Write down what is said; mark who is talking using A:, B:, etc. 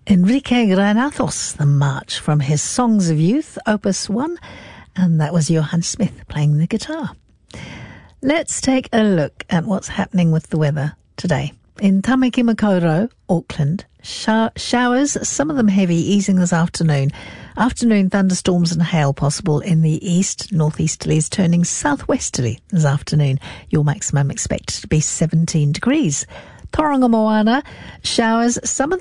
A: Enrique Granados, The March, from his Songs of Youth, Opus 1, and that was Johann Smith playing the guitar. Let's take a look at what's happening with the weather today. In Tamekimakoro, Auckland, showers, some of them heavy, easing this afternoon. Afternoon thunderstorms and hail possible in the east, northeasterlies turning southwesterly this afternoon. Your maximum expected to be 17 degrees. Toronga Moana, showers, some of